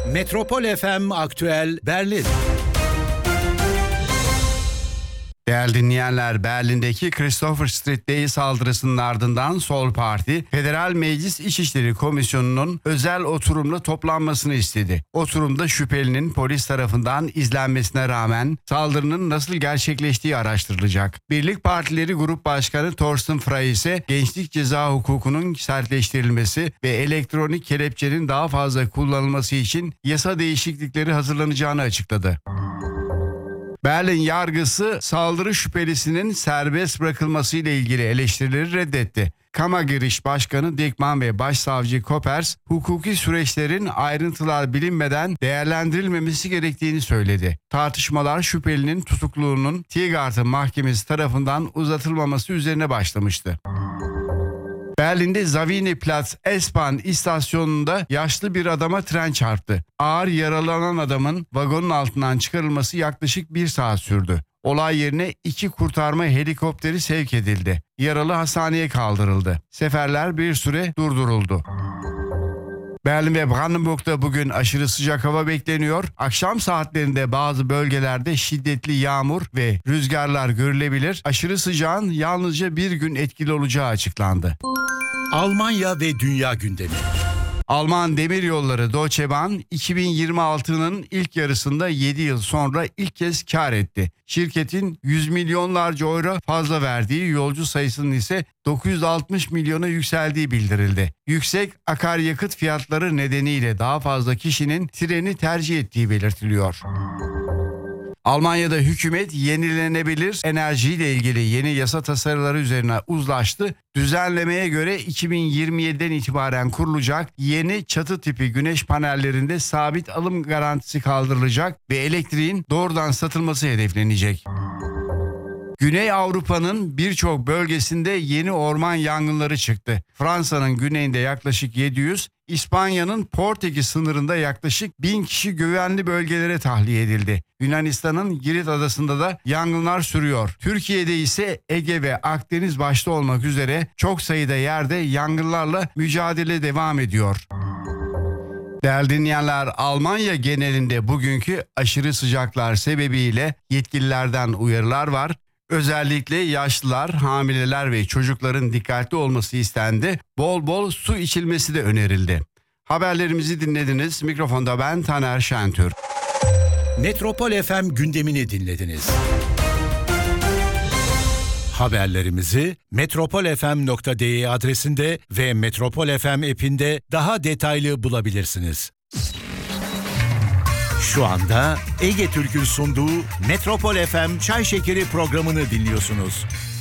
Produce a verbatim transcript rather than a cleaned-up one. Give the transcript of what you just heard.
Metropol F M Aktüel Berlin. Değerli dinleyenler, Berlin'deki Christopher Street'teki saldırısının ardından Sol Parti, Federal Meclis İçişleri Komisyonu'nun özel oturumla toplanmasını istedi. Oturumda şüphelinin polis tarafından izlenmesine rağmen saldırının nasıl gerçekleştiği araştırılacak. Birlik Partileri Grup Başkanı Thorsten Frey ise gençlik ceza hukukunun sertleştirilmesi ve elektronik kelepçenin daha fazla kullanılması için yasa değişiklikleri hazırlanacağını açıkladı. Berlin yargısı saldırı şüphelisinin serbest bırakılması ile ilgili eleştirileri reddetti. Kammergericht Başkanı Dickmann ve Başsavcı Koppers, hukuki süreçlerin ayrıntılar bilinmeden değerlendirilmemesi gerektiğini söyledi. Tartışmalar şüphelinin tutukluluğunun Tiergarten Mahkemesi tarafından uzatılmaması üzerine başlamıştı. Berlin'de Savini-Platz S-Bahn istasyonunda yaşlı bir adama tren çarptı. Ağır yaralanan adamın vagonun altından çıkarılması yaklaşık bir saat sürdü. Olay yerine iki kurtarma helikopteri sevk edildi. Yaralı hastaneye kaldırıldı. Seferler bir süre durduruldu. Berlin ve Brandenburg'da bugün aşırı sıcak hava bekleniyor. Akşam saatlerinde bazı bölgelerde şiddetli yağmur ve rüzgarlar görülebilir. Aşırı sıcağın yalnızca bir gün etkili olacağı açıklandı. Almanya ve dünya gündemi. Alman Demiryolları Deutsche Bahn iki bin yirmi altının ilk yarısında yedi yıl sonra ilk kez kar etti. Şirketin yüz milyonlarca euro fazla verdiği, yolcu sayısının ise dokuz yüz altmış milyona yükseldiği bildirildi. Yüksek akaryakıt fiyatları nedeniyle daha fazla kişinin treni tercih ettiği belirtiliyor. Almanya'da hükümet yenilenebilir enerjiyle ilgili yeni yasa tasarıları üzerine uzlaştı. Düzenlemeye göre iki bin yirmi yediden itibaren kurulacak yeni çatı tipi güneş panellerinde sabit alım garantisi kaldırılacak ve elektriğin doğrudan satılması hedeflenecek. Güney Avrupa'nın birçok bölgesinde yeni orman yangınları çıktı. Fransa'nın güneyinde yaklaşık yedi yüz, İspanya'nın Portekiz sınırında yaklaşık bin kişi güvenli bölgelere tahliye edildi. Yunanistan'ın Girit adasında da yangınlar sürüyor. Türkiye'de ise Ege ve Akdeniz başta olmak üzere çok sayıda yerde yangınlarla mücadele devam ediyor. Değerli dinleyenler, Almanya genelinde bugünkü aşırı sıcaklar sebebiyle yetkililerden uyarılar var. Özellikle yaşlılar, hamileler ve çocukların dikkatli olması istendi. Bol bol su içilmesi de önerildi. Haberlerimizi dinlediniz. Mikrofonda ben Taner Şentür. Metropol F M gündemini dinlediniz. Haberlerimizi metropol f m nokta d e adresinde ve Metropol F M app'inde daha detaylı bulabilirsiniz. Şu anda Ege Türk'ün sunduğu Metropol F M Çay Şekeri programını dinliyorsunuz.